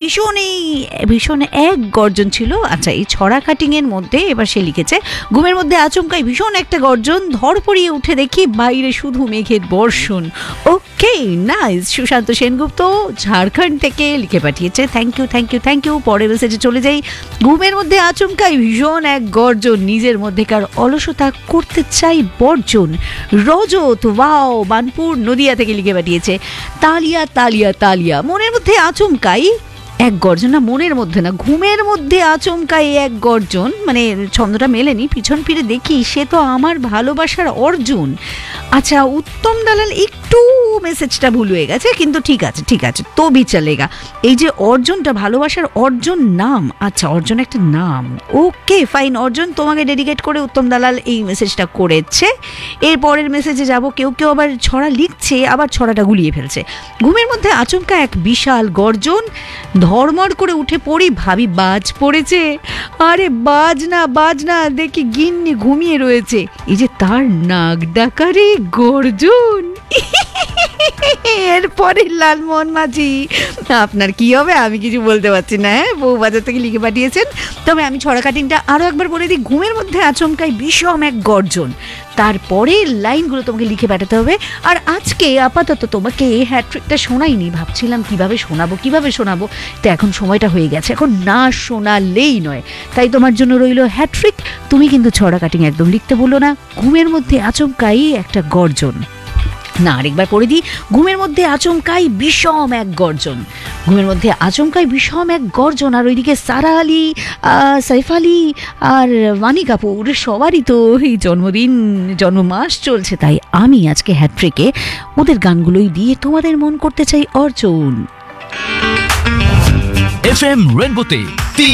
ভীষণ এক গর্জন ছিল। আচ্ছা, এই ছড়া কাটিং এর মধ্যে এবার সে লিখেছে, ঘুমের মধ্যে আচমকাই ভীষণ একটা গর্জন, ধর পড়িয়ে উঠে দেখি বাইরে শুধু মেঘের বর্ষণ। ওকে, নাইস। সুশান্ত সেনগুপ্ত ঝাড়খণ্ড থেকে লিখে পাঠিয়েছে, থ্যাংক ইউ। পরের মেসেজে চলে যাই। ঘুমের মধ্যে আচমকাই ভীষণ এক গর্জন, নিজের মধ্যেকার অলসতা করতে চাই বর্জন। রজত ওয়াও বানপুর নদিয়া থেকে লিখে পাঠিয়েছে, তালিয়া মনের মধ্যে আচমকাই এক গর্জন, না মনের মধ্যে না, ঘুমের মধ্যে আচমকাই এক গর্জন, মানে ছন্দটা মেলেনি, পিছন ফিরে দেখি সে তো আমার ভালোবাসার অর্জুন। আচ্ছা, উত্তম দালাল একটু মেসেজটা ভুল হয়ে গেছে, কিন্তু ঠিক আছে তো ভি চলেগা। এই যে অর্জুনটা, ভালোবাসার অর্জুন নাম, আচ্ছা অর্জুন একটা নাম, ওকে ফাইন। অর্জুন, তোমাকে ডেডিকেট করে উত্তম দালাল এই মেসেজটা করেছে। এর পরের মেসেজে যাব। কেউ আবার ছড়া লিখছে, আবার ছড়াটা গুলিয়ে ফেলছে। ঘুমের মধ্যে আচমকা এক বিশাল গর্জন, ধর্মর করে উঠে পড়ি, ভাবি বাজ পড়েছে। আরে বাজ না, দেখি গিন্নি ঘুমিয়ে রয়েছে। এই যে তার নাক ডাকারে গর্জন। এরপরে লালমোহন মাঝি, আপনার কি হবে আমি কিছু বলতে পারছি না। বউবাজার থেকে লিখে পাঠিয়েছেন। তবে আমি ছড়া কাটিংটা আরো একবার বলে দিই। ঘুমের মধ্যে আচমকাই বিষম এক গর্জন, তারপরে লাইনগুলো তোমাকে লিখে পাঠাতে হবে। আর আজকে আপাতত তোমাকে হ্যাট্রিকটা শোনাইনি, ভাবছিলাম কিভাবে শোনাবো, তো এখন সময়টা হয়ে গেছে, এখন না শোনালেই নয়। তাই তোমার জন্য রইল হ্যাট্রিক। তুমি কিন্তু ছড়া কাটিং একদম লিখতে বললো না। ঘুমের মধ্যে আচমকাই একটা গর্জন, না আরেকবার পড়ে দিই। ঘুমের মধ্যে আচমকাই বিষম এক গর্জন, আর ওইদিকে সারা আলী, সাইফ আলী আর ওয়ানি কাপুর সবারই তো এই জন্মমাস চলছে। তাই আমি আজকে হ্যাট্রিকে ওদের গানগুলোই দিয়ে তোমাদের মন করতে চাই অর্জুন। FM রেনবোতে